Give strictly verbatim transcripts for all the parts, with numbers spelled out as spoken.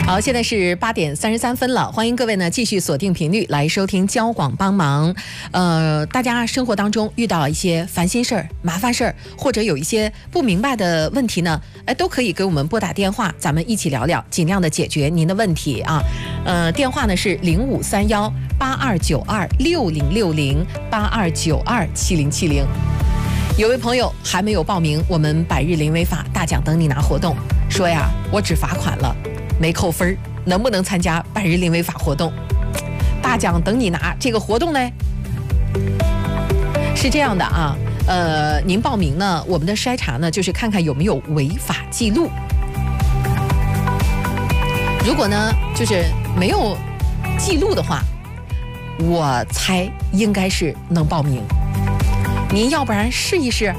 好，现在是八点三十三分了，欢迎各位呢继续锁定频率来收听交广帮忙。呃，大家生活当中遇到一些烦心事儿、麻烦事儿，或者有一些不明白的问题呢，哎，都可以给我们拨打电话，咱们一起聊聊，尽量的解决您的问题啊。呃，电话呢是零五三幺八二九二六零六零八二九二七零七零。有位朋友还没有报名我们百日零违法大奖等你拿活动，说呀，我只罚款了，没扣分，能不能参加百日零违法活动？大奖等你拿这个活动呢，是这样的啊，呃，您报名呢，我们的筛查呢，就是看看有没有违法记录。如果呢，就是没有记录的话，我猜应该是能报名。您要不然试一试？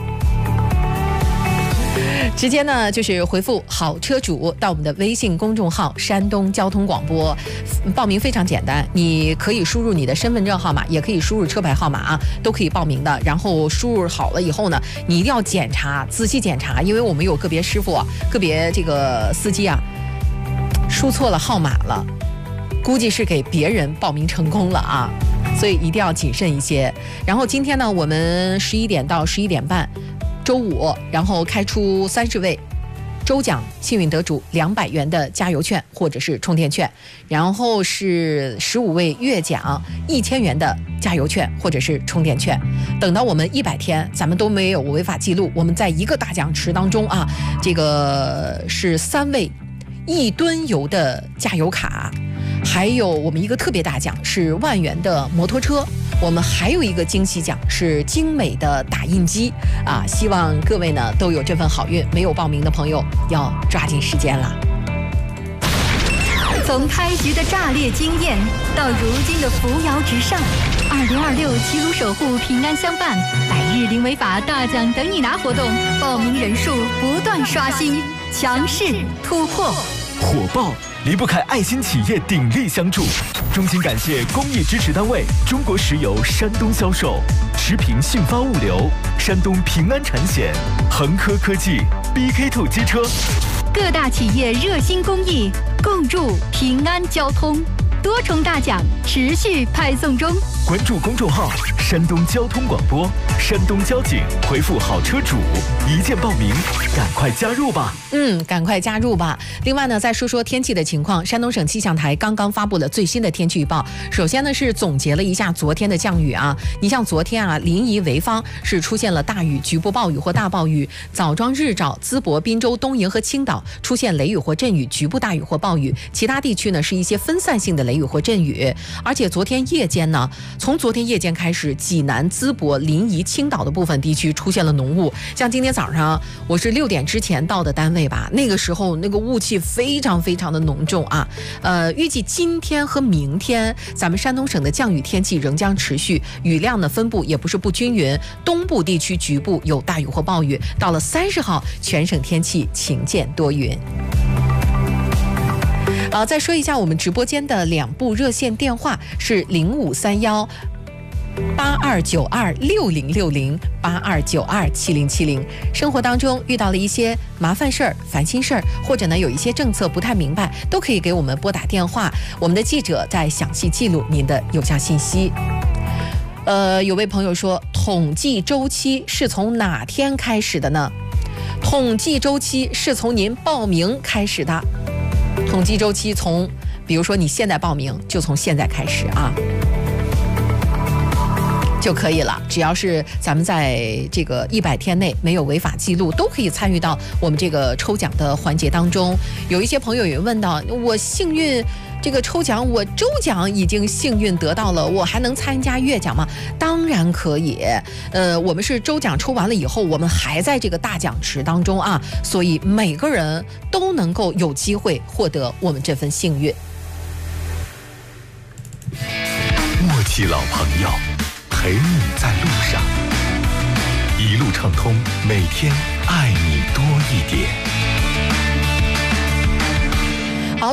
直接呢就是回复好车主到我们的微信公众号山东交通广播，报名非常简单，你可以输入你的身份证号码，也可以输入车牌号码啊，都可以报名的。然后输入好了以后呢，你一定要检查，仔细检查，因为我们有个别师傅啊，个别这个司机啊，输错了号码了，估计是给别人报名成功了啊，所以一定要谨慎一些。然后今天呢，我们十一点到十一点半。周五，然后开出三十位周奖幸运得主两百元的加油券或者是充电券，然后是十五位月奖一千元的加油券或者是充电券。等到我们一百天，咱们都没有违法记录，我们在一个大奖池当中啊，这个是三位一吨油的加油卡，还有我们一个特别大奖是万元的摩托车。我们还有一个惊喜奖是精美的打印机啊！希望各位呢都有这份好运，没有报名的朋友要抓紧时间了。 从开局的炸裂惊艳到如今的扶摇直上，二零二六齐鲁守护平安相伴，百日零违法大奖等你拿活动，报名人数不断刷新，强势突破， 火爆离不开爱心企业鼎力相助。衷心感谢公益支持单位中国石油山东销售、驰平信发物流、山东平安产险、恒科科技、B K 二 机车， 各大企业热心公益，共筑平安交通。多重大奖持续派送中， 关注公众号山东交通广播、山东交警，回复好车主一键报名，赶快加入吧。 嗯，赶快加入吧。另外呢，再说说天气的情况。山东省气象台刚刚发布了最新的天气预报。首先呢，是总结了一下昨天的降雨啊。你像昨天啊，临沂、潍坊是出现了大雨、局部暴雨或大暴雨；枣庄、日照、淄博、滨州、东营和青岛出现雷雨或阵雨、局部大雨或暴雨。其他地区呢，是一些分散性的雷雨或阵雨。而且昨天夜间呢，从昨天夜间开始，济南、淄博、临沂、青岛的部分地区出现了浓雾。像今天早上，我是六点之前到的单位吧，那个时候那个雾气非常非常的浓重啊。呃，预计今天和明天，咱们山东省的降雨天气仍将持续，雨量的分布也不是不均匀，东部地区局部有大雨或暴雨。到了三十号，全省天气晴间多云。呃，再说一下我们直播间的两部热线电话是零五三幺八二九二六零六零八二九二七零七零。生活当中遇到了一些麻烦事儿、烦心事儿，或者呢有一些政策不太明白，都可以给我们拨打电话，我们的记者在详细记录您的有效信息。呃，有位朋友说，统计周期是从哪天开始的呢？统计周期是从您报名开始的。统计周期从，比如说你现在报名，就从现在开始啊，就可以了。只要是咱们在这个一百天内没有违法记录，都可以参与到我们这个抽奖的环节当中。有一些朋友也问到，我幸运这个抽奖，我周奖已经幸运得到了，我还能参加月奖吗？当然可以。呃，我们是周奖抽完了以后，我们还在这个大奖池当中啊，所以每个人都能够有机会获得我们这份幸运。 默契老朋友，陪你在路上，一路畅通，每天爱你多一点。 好，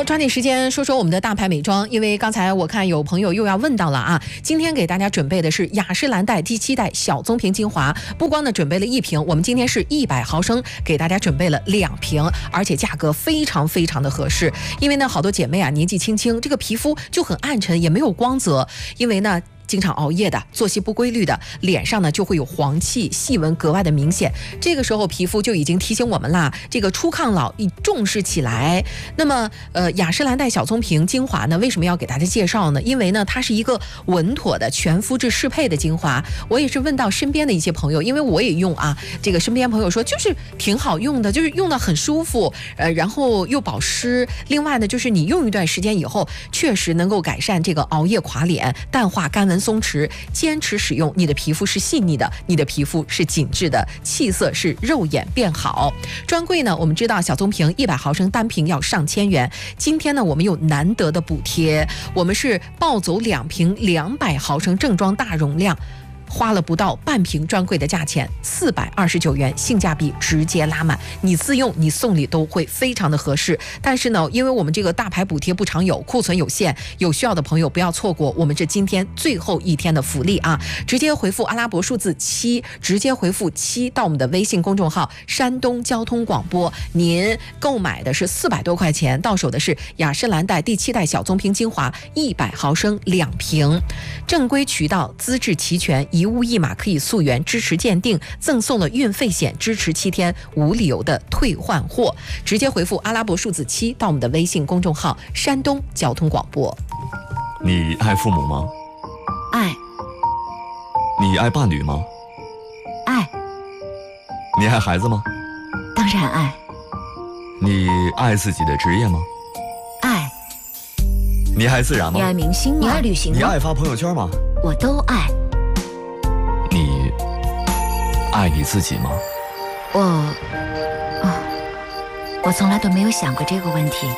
好，抓紧时间说说我们的大牌美妆，因为刚才我看有朋友又要问到了啊。今天给大家准备的是雅诗兰黛第七代小棕瓶精华，不光呢准备了一瓶，我们今天是一百毫升，给大家准备了两瓶，而且价格非常非常的合适。因为呢，好多姐妹啊年纪轻轻，这个皮肤就很暗沉，也没有光泽，因为呢。经常熬夜的、作息不规律的，脸上呢就会有黄气、细纹格外的明显。这个时候皮肤就已经提醒我们啦，这个初抗老已重视起来。那么，呃，雅诗兰黛小棕瓶精华呢，为什么要给大家介绍呢？因为呢，它是一个稳妥的全肤质适配的精华。我也是问到身边的一些朋友，因为我也用啊，这个身边朋友说就是挺好用的，就是用的很舒服，呃，然后又保湿。另外呢，就是你用一段时间以后，确实能够改善这个熬夜垮脸、淡化干纹松弛，坚持使用，你的皮肤是细腻的，你的皮肤是紧致的，气色是肉眼变好。专柜呢，我们知道小棕瓶一百毫升单瓶要上千元，今天呢，我们有难得的补贴，我们是抱走两瓶两百毫升正装大容量。花了不到半瓶专柜的价钱，四百二十九元，性价比直接拉满。你自用，你送礼都会非常的合适。但是呢，因为我们这个大牌补贴不常有，库存有限，有需要的朋友不要错过我们这今天最后一天的福利啊！直接回复阿拉伯数字七，直接回复七到我们的微信公众号山东交通广播。您购买的是四百多块钱，到手的是雅诗兰黛第七代小棕瓶精华一百毫升两瓶，正规渠道，资质齐全。一物一码可以溯源，支持鉴定，赠送了运费险，支持七天无理由的退换货。直接回复阿拉伯数字七到我们的微信公众号山东交通广播。 你爱父母吗？ 爱。 你爱伴侣吗？ 爱。 你爱孩子吗？ 当然爱。 你爱自己的职业吗？ 爱。 你爱自然吗？ 你爱明星吗？你爱旅行吗？ 你爱发朋友圈吗？ 我都爱。 你爱你自己吗？ 我，啊，我从来都没有想过这个问题。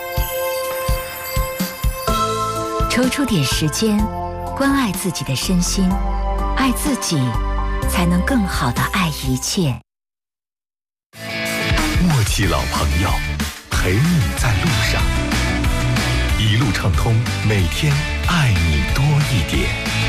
抽出点时间，关爱自己的身心，爱自己，才能更好地爱一切。 默契老朋友，陪你在路上，一路畅通，每天爱你多一点。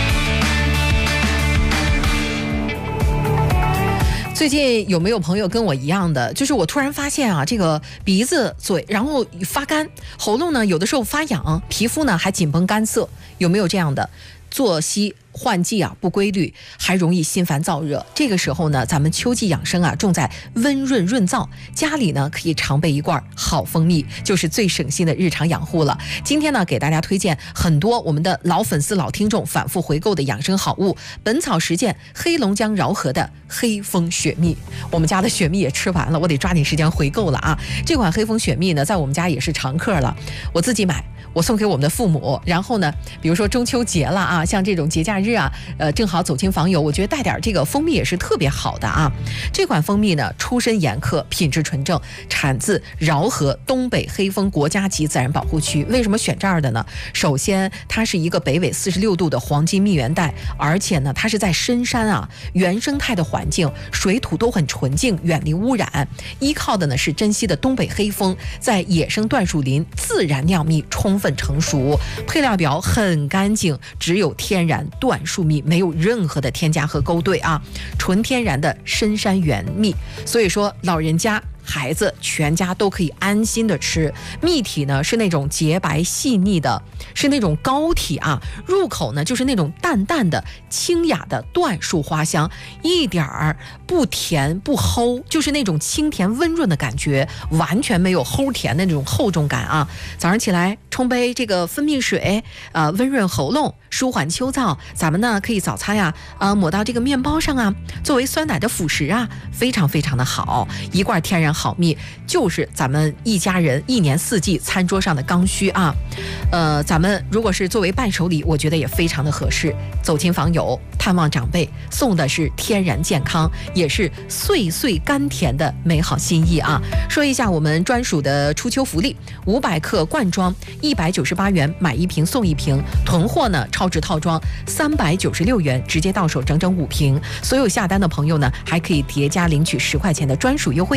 最近有没有朋友跟我一样的，就是我突然发现啊，这个鼻子、嘴，然后发干，喉咙呢有的时候发痒，皮肤呢还紧绷干涩，有没有这样的？作息换季啊不规律，还容易心烦燥热。这个时候呢，咱们秋季养生啊，重在温润润燥。家里呢可以常备一罐好蜂蜜，就是最省心的日常养护了。今天呢，给大家推荐很多我们的老粉丝、老听众反复回购的养生好物——本草实践黑龙江饶河的黑蜂雪蜜。我们家的雪蜜也吃完了，我得抓紧时间回购了啊！这款黑蜂雪蜜呢，在我们家也是常客了，我自己买。我送给我们的父母，然后呢，比如说中秋节了啊，像这种节假日啊，呃，正好走亲访友，我觉得带点这个蜂蜜也是特别好的啊。这款蜂蜜呢，出身严苛，品质纯正，产自饶河东北黑蜂国家级自然保护区。为什么选这儿的呢？首先，它是一个北纬四十六度的黄金蜜源带，而且呢，它是在深山啊，原生态的环境，水土都很纯净，远离污染。依靠的呢是珍稀的东北黑蜂，在野生椴树林自然酿蜜，充分成熟，配料表很干净，只有天然椴树蜜，没有任何的添加和勾兑啊，纯天然的深山原蜜。所以说老人家孩子全家都可以安心的吃。蜜体呢是那种洁白细腻的，是那种膏体啊，入口呢就是那种淡淡的清雅的椴树花香，一点儿不甜不齁，就是那种清甜温润的感觉，完全没有齁甜的那种厚重感啊。早上起来冲杯这个蜂蜜水，呃，温润喉咙，舒缓秋燥。咱们呢可以早餐呀，呃，抹到这个面包上啊，作为酸奶的辅食啊，非常非常的好。一罐天然好蜜，就是咱们一家人一年四季餐桌上的刚需啊。呃，咱们如果是作为伴手礼，我觉得也非常的合适。走亲访友、探望长辈，送的是天然健康，也是岁岁甘甜的美好心意啊。说一下我们专属的初秋福利：五百克罐装一百九十八元买一瓶送一瓶，囤货呢超值套装三百九十六元，直接到手整整五瓶。所有下单的朋友呢，还可以叠加领取十块钱的专属优惠券。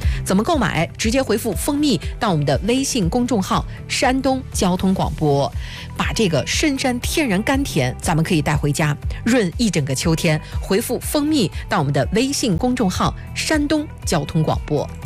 怎么购买？直接回复蜂蜜到我们的微信公众号山东交通广播，把这个深山天然甘甜咱们可以带回家，润一整个秋天。回复蜂蜜到我们的微信公众号山东交通广播。